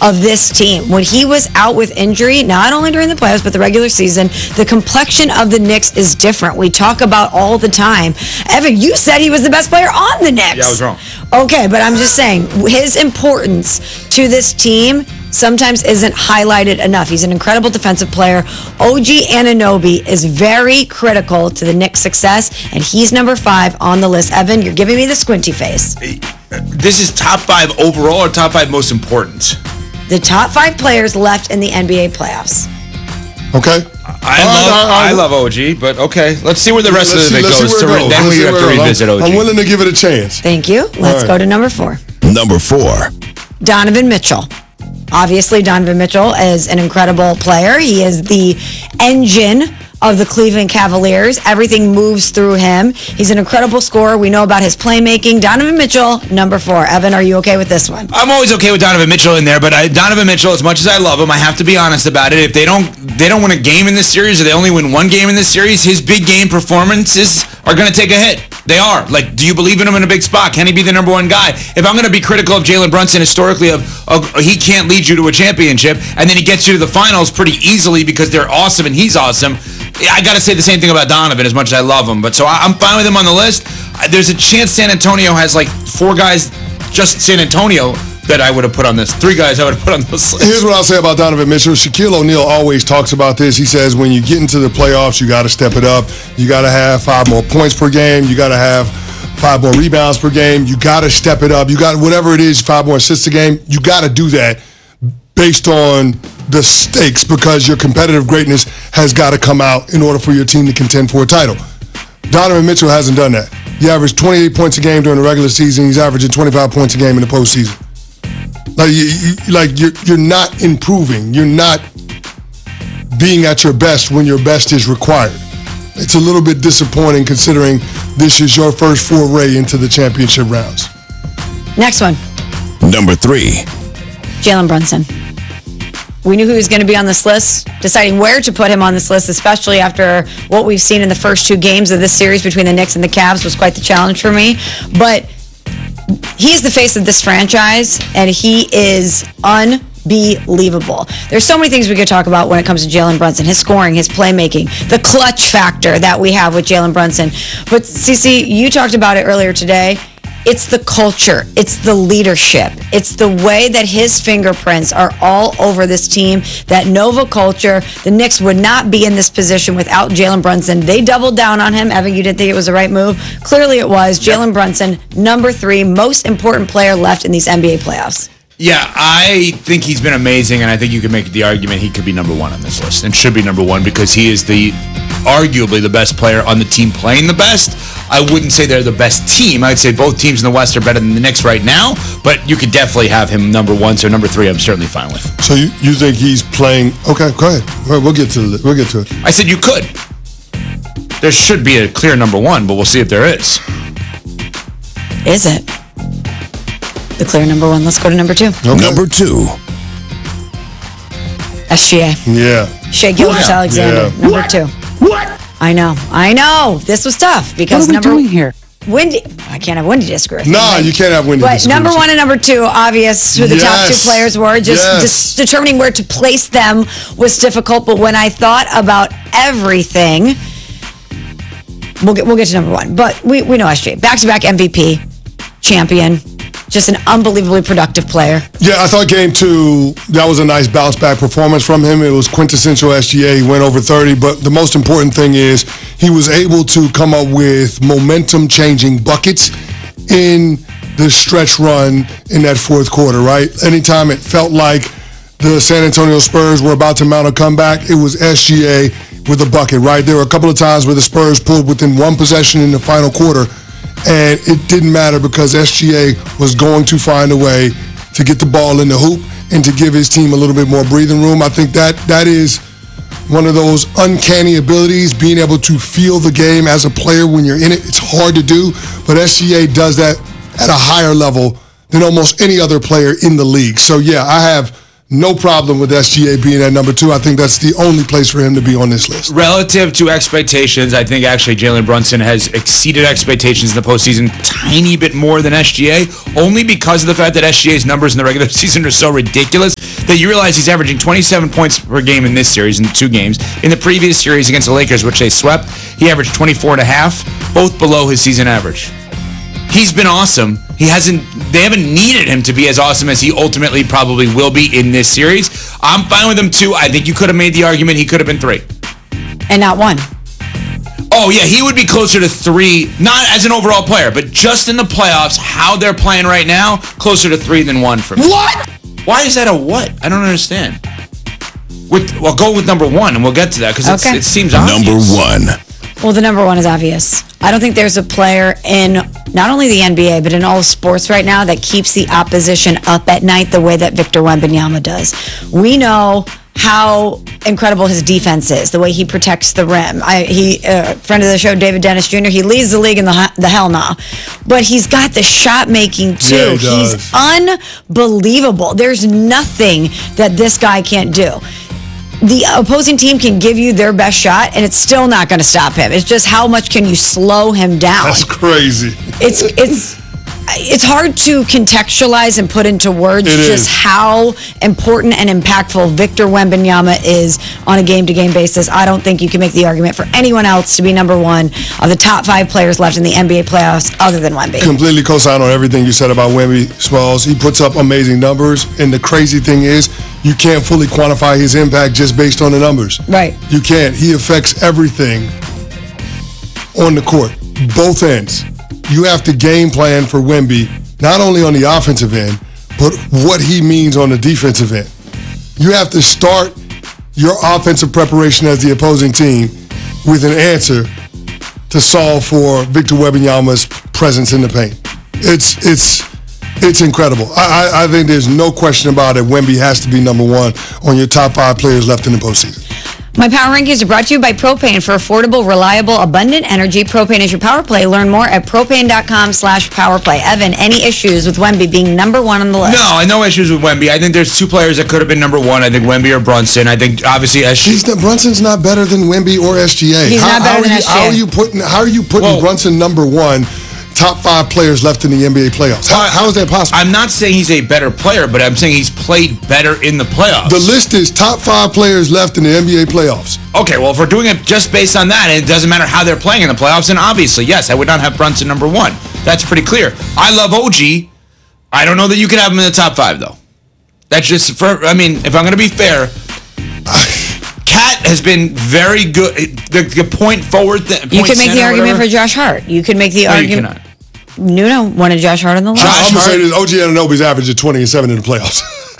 of this team. When he was out with injury, not only during the playoffs, but the regular season, the complexion of the Knicks is different. We talk about all the time. Evan, you said he was the best player on the Knicks. Yeah, I was wrong. Okay, but I'm just saying, his importance to this team sometimes isn't highlighted enough. He's an incredible defensive player. OG Anunoby is very critical to the Knicks' success, and he's number 5 on the list. Evan, you're giving me the squinty face. This is top 5 overall or top 5 most important? The top 5 players left in the NBA playoffs. Okay. I love OG, but okay. Let's see where the rest of it goes. Then we have to revisit OG. I'm willing to give it a chance. Thank you. Let's go to number 4. Number 4. Donovan Mitchell. Obviously, Donovan Mitchell is an incredible player. He is the engine of the Cleveland Cavaliers. Everything moves through him. He's an incredible scorer. We know about his playmaking. Donovan Mitchell, number 4. Evan, are you okay with this one? I'm always okay with Donovan Mitchell in there, but Donovan Mitchell, as much as I love him, I have to be honest about it. If they don't win a game in this series, or they only win one game in this series, his big game performances are going to take a hit. They are. Like, do you believe in him in a big spot? Can he be the number 1 guy? If I'm going to be critical of Jalen Brunson historically, he can't lead you to a championship, and then he gets you to the finals pretty easily because they're awesome and he's awesome, I got to say the same thing about Donovan as much as I love him. But so I'm fine with him on the list. There's a chance San Antonio has like 4 guys, just San Antonio, that I would have put on this. 3 guys I would have put on this list. Here's what I'll say about Donovan Mitchell. Shaquille O'Neal always talks about this. He says when you get into the playoffs, you got to step it up. You got to have 5 more points per game. You got to have 5 more rebounds per game. You got to step it up. You got whatever it is, 5 more assists a game. You got to do that based on the stakes, because your competitive greatness has got to come out in order for your team to contend for a title. Donovan Mitchell hasn't done that. He averaged 28 points a game during the regular season. He's averaging 25 points a game in the postseason. You're not improving. You're not being at your best when your best is required. It's a little bit disappointing considering this is your first foray into the championship rounds. Next one. Number 3. Jalen Brunson. We knew he was going to be on this list. Deciding where to put him on this list, especially after what we've seen in the first 2 games of this series between the Knicks and the Cavs, was quite the challenge for me. But he's the face of this franchise, and he is unbelievable. There's so many things we could talk about when it comes to Jalen Brunson. His scoring, his playmaking, the clutch factor that we have with Jalen Brunson. But Cece, you talked about it earlier today. It's the culture. It's the leadership. It's the way that his fingerprints are all over this team, that Nova culture. The Knicks would not be in this position without Jalen Brunson. They doubled down on him. Evan, you didn't think it was the right move? Clearly it was. Jalen Brunson, number 3, most important player left in these NBA playoffs. Yeah, I think he's been amazing, and I think you could make the argument he could be number 1 on this list, and should be number 1 because he is arguably the best player on the team playing the best. I wouldn't say they're the best team. I'd say both teams in the West are better than the Knicks right now, but you could definitely have him number 1, so number 3 I'm certainly fine with. So you think he's playing? Okay, go ahead. We'll get to it. I said you could. There should be a clear number 1, but we'll see if there is. Is it? The clear number 1. Let's go to number 2. Okay. Number 2. SGA. Yeah. Shai Gilgeous-Alexander. Yeah. Number 2. What? I know. This was tough because what are we doing here? Wendy, I can't have Wendy disagree with me. No, you can't have Wendy disagree. But number 1 and number 2, obvious who the top 2 players were. Just determining where to place them was difficult. But when I thought about everything, we'll get to number 1. But we know SGA. Back-to-back MVP, champion. Just an unbelievably productive player. Yeah, I thought game 2, that was a nice bounce-back performance from him. It was quintessential SGA. He went over 30, but the most important thing is he was able to come up with momentum-changing buckets in the stretch run in that fourth quarter, right? Anytime it felt like the San Antonio Spurs were about to mount a comeback, it was SGA with a bucket, right? There were a couple of times where the Spurs pulled within 1 possession in the final quarter, and it didn't matter because SGA was going to find a way to get the ball in the hoop and to give his team a little bit more breathing room. I think that is one of those uncanny abilities, being able to feel the game as a player when you're in it. It's hard to do, but SGA does that at a higher level than almost any other player in the league. So, yeah, I have no problem with SGA being at number 2. I think that's the only place for him to be on this list. Relative to expectations, I think actually Jalen Brunson has exceeded expectations in the postseason tiny bit more than SGA, only because of the fact that SGA's numbers in the regular season are so ridiculous that you realize he's averaging 27 points per game in this series, in 2 games. In the previous series against the Lakers, which they swept, he averaged 24.5, both below his season average. He's been awesome. They haven't needed him to be as awesome as he ultimately probably will be in this series. I'm fine with him 2. I think you could have made the argument he could have been 3. And not 1. Oh, yeah, he would be closer to 3, not as an overall player, but just in the playoffs, how they're playing right now, closer to 3 than 1 for me. What? Why is that a what? I don't understand. Well, go with number 1, and we'll get to that, because Okay. it seems obvious. Number 1. Well, the number 1 is obvious. I don't think there's a player in not only the NBA, but in all of sports right now that keeps the opposition up at night the way that Victor Wembanyama does. We know how incredible his defense is, the way he protects the rim. Friend of the show, David Dennis Jr., he leads the league in the hell now. But he's got the shot making too. Yeah, he does. He's unbelievable. There's nothing that this guy can't do. The opposing team can give you their best shot, and it's still not going to stop him. It's just how much can you slow him down? That's crazy. It's hard to contextualize and put into words It just is. how important and impactful Victor Wembanyama is on a game-to-game basis. I don't think you can make the argument for anyone else to be number 1 of the top 5 players left in the NBA playoffs other than Wemby. Completely co-sign on everything you said about Wemby, Smalls. He puts up amazing numbers, and the crazy thing is, you can't fully quantify his impact just based on the numbers. Right. You can't. He affects everything on the court, both ends. You have to game plan for Wemby, not only on the offensive end, but what he means on the defensive end. You have to start your offensive preparation as the opposing team with an answer to solve for Victor Wembanyama's presence in the paint. It's incredible. I think there's no question about it. Wemby has to be number 1 on your top 5 players left in the postseason. My Power Rankings are brought to you by Propane. For affordable, reliable, abundant energy, Propane is your power play. Learn more at propane.com/powerplay. Evan, any issues with Wemby being number 1 on the list? No, no issues with Wemby. I think there's 2 players that could have been number 1. I think Wemby or Brunson. I think, obviously, Brunson's not better than Wemby or SGA. He's not better than SGA. How are you putting Brunson number 1? Top 5 players left in the NBA playoffs. How is that possible? I'm not saying he's a better player, but I'm saying he's played better in the playoffs. The list is top 5 players left in the NBA playoffs. Okay, well, if we're doing it just based on that, and it doesn't matter how they're playing in the playoffs, then obviously, yes, I would not have Brunson number 1. That's pretty clear. I love OG. I don't know that you could have him in the top 5, though. That's just, if I'm going to be fair, Cat has been very good. The point forward. You could make the argument for Josh Hart. You could make the argument. You cannot. Nuno wanted Josh Hart on the list. I'm going to say this. OG Anunoby's average is 20 and 7 in the playoffs.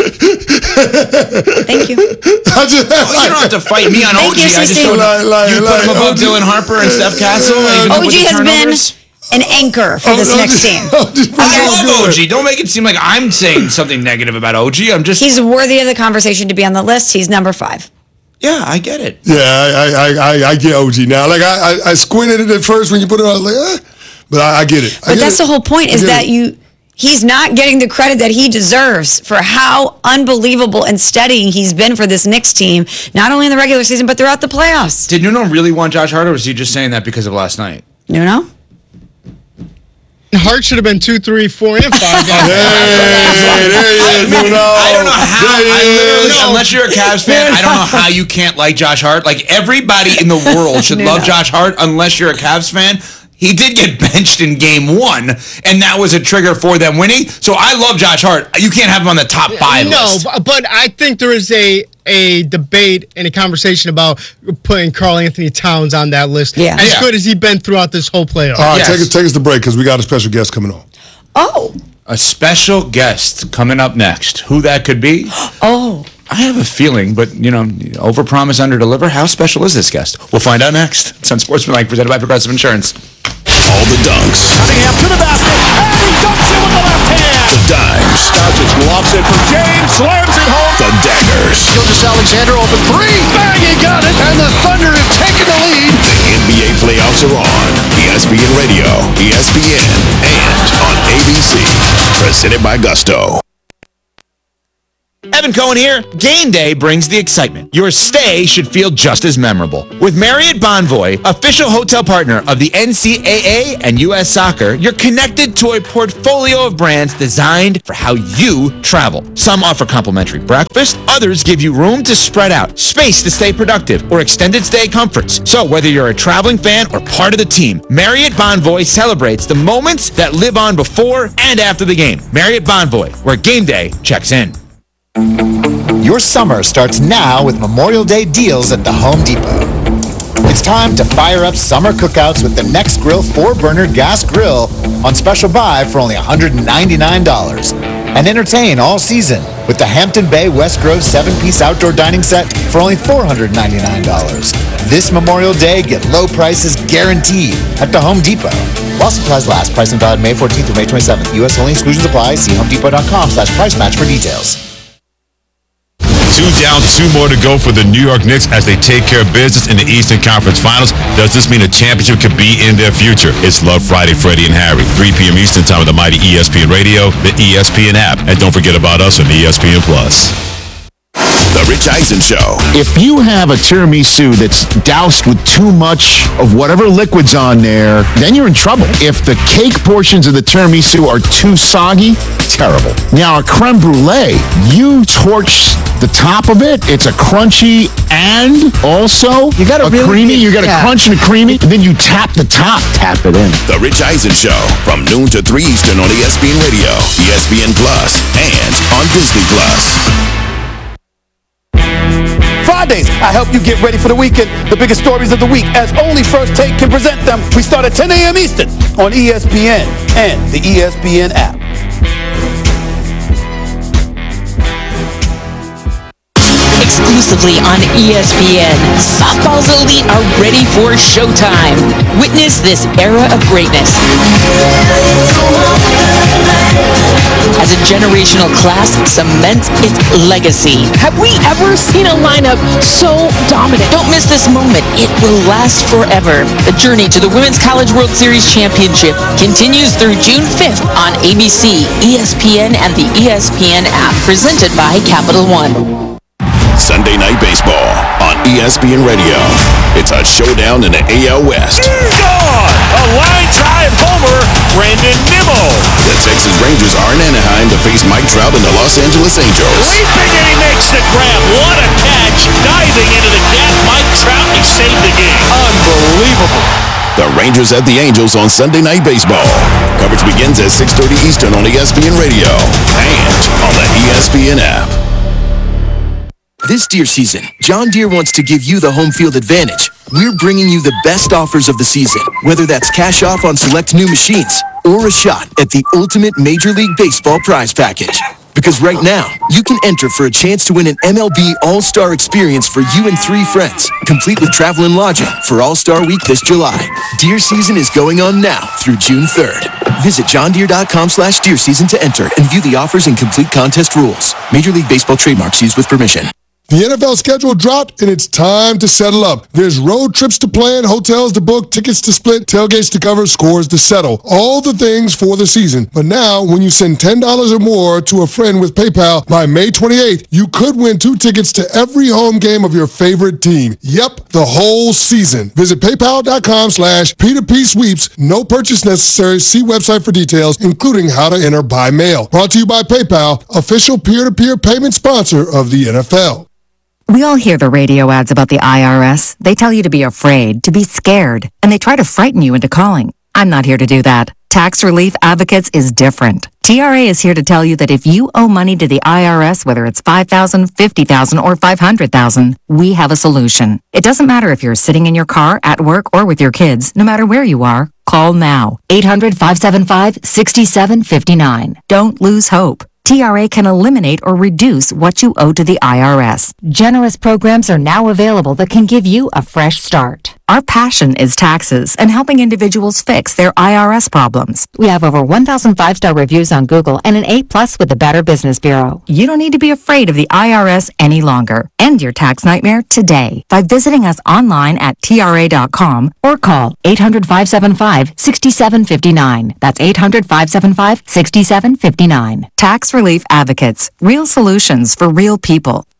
Thank you. You don't have to fight me on Thank OG. you, I just Steve. don't you put him above OG. Dylan Harper and Steph Castle. even OG with the has been turnovers? an anchor for this next team. I love OG. Don't make it seem like I'm saying something negative about OG. I'm just. He's worthy of the conversation to be on the list. He's number 5. Yeah, I get it. Yeah, I get OG now. Like I squinted at it first when you put it on. I was like, but I get it. But that's the whole point, is that he's not getting the credit that he deserves for how unbelievable and steady he's been for this Knicks team, not only in the regular season, but throughout the playoffs. Did Nuno really want Josh Hart, or was he just saying that because of last night? Nuno? Hart should have been 2, 3, 4, and 5. There he is, Nuno. I don't know how. There he is. Unless you're a Cavs fan, I don't know how you can't like Josh Hart. Like, everybody in the world should love Josh Hart unless you're a Cavs fan. He did get benched in game 1, and that was a trigger for them winning. So I love Josh Hart. You can't have him on the top 5 list. No, but I think there is a debate and a conversation about putting Karl Anthony Towns on that list. Yeah. As good as he's been throughout this whole playoff. All right, Yes. take us to break because we got a special guest coming on. Oh. A special guest coming up next. Who that could be? Oh. I have a feeling, but, overpromise, underdeliver. How special is this guest? We'll find out next. It's on Sportsmanlike, presented by Progressive Insurance. All the dunks. Cunningham to the basket, and he dunks it with the left hand. The dimes. Doncic lobs it for James, slams it home. The daggers. Gilgeous Alexander open 3, bang, he got it, and the Thunder have taken the lead. The NBA playoffs are on. ESPN Radio, ESPN, and on ABC. Presented by Gusto. Evan Cohen here. Game day brings the excitement. Your stay should feel just as memorable. With Marriott Bonvoy, official hotel partner of the NCAA and U.S. Soccer, you're connected to a portfolio of brands designed for how you travel. Some offer complimentary breakfast, others give you room to spread out, space to stay productive, or extended stay comforts. So whether you're a traveling fan or part of the team, Marriott Bonvoy celebrates the moments that live on before and after the game. Marriott Bonvoy, where game day checks in. Your summer starts now with Memorial Day deals at the Home Depot. It's time to fire up summer cookouts with the Next Grill 4-burner gas grill on special buy for only $199. And entertain all season with the Hampton Bay West Grove 7-piece outdoor dining set for only $499. This Memorial Day, get low prices guaranteed at the Home Depot. While supplies last, pricing valid May 14th through May 27th. U.S. only, exclusions apply. See homedepot.com/price match for details. 2 down, 2 more to go for the New York Knicks as they take care of business in the Eastern Conference Finals. Does this mean a championship could be in their future? It's Love Friday, Freddie and Harry. 3 p.m. Eastern time with the mighty ESPN Radio, the ESPN app. And don't forget about us on ESPN+. The Rich Eisen Show. If you have a tiramisu that's doused with too much of whatever liquid's on there, then you're in trouble. If the cake portions of the tiramisu are too soggy, terrible. Now, a creme brulee, you torch the top of it, it's a crunchy and also you got a really creamy. You got yeah. a crunch and a creamy, and then you tap the top, tap it in. The Rich Eisen Show from noon to 3 Eastern on ESPN Radio, ESPN Plus, and on Disney Plus. Fridays, I help you get ready for the weekend. The biggest stories of the week, as only First Take can present them. We start at 10 a.m. Eastern on ESPN and the ESPN app. Exclusively on ESPN, softball's elite are ready for showtime. Witness this era of greatness as a generational class cements its legacy. Have we ever seen a lineup so dominant? Don't miss this moment. It will last forever. The journey to the Women's College World Series Championship continues through June 5th on ABC, ESPN, and the ESPN app, presented by Capital One. Sunday Night Baseball on ESPN Radio. It's a showdown in the AL West. Gone! A line drive homer, Brandon Nimmo. The Texas Rangers are in Anaheim to face Mike Trout and the Los Angeles Angels. Leaping and he makes the grab. What a catch. Diving into the gap, Mike Trout, he saved the game. Unbelievable. The Rangers at the Angels on Sunday Night Baseball. Coverage begins at 6:30 Eastern on ESPN Radio and on the ESPN app. This deer season, John Deere wants to give you the home field advantage. We're bringing you the best offers of the season, whether that's cash off on select new machines or a shot at the ultimate Major League Baseball prize package. Because right now, you can enter for a chance to win an MLB All-Star experience for you and 3 friends, complete with travel and lodging for All-Star Week this July. Deer season is going on now through June 3rd. Visit johndeere.com/deer season to enter and view the offers and complete contest rules. Major League Baseball trademarks used with permission. The NFL schedule dropped, and it's time to settle up. There's road trips to plan, hotels to book, tickets to split, tailgates to cover, scores to settle. All the things for the season. But now, when you send $10 or more to a friend with PayPal by May 28th, you could win 2 tickets to every home game of your favorite team. Yep, the whole season. Visit paypal.com/P2P sweeps. No purchase necessary. See website for details, including how to enter by mail. Brought to you by PayPal, official peer-to-peer payment sponsor of the NFL. We all hear the radio ads about the IRS. They tell you to be afraid, to be scared, and they try to frighten you into calling. I'm not here to do that. Tax Relief Advocates is different. TRA is here to tell you that if you owe money to the IRS, whether it's $5,000, $50,000, or $500,000, we have a solution. It doesn't matter if you're sitting in your car, at work, or with your kids. No matter where you are, call now. 800-575-6759. Don't lose hope. TRA can eliminate or reduce what you owe to the IRS. Generous programs are now available that can give you a fresh start. Our passion is taxes and helping individuals fix their IRS problems. We have over 1,000 5-star reviews on Google and an A+ with the Better Business Bureau. You don't need to be afraid of the IRS any longer. End your tax nightmare today by visiting us online at TRA.com or call 800-575-6759. That's 800-575-6759. Tax Relief Advocates. Real solutions for real people.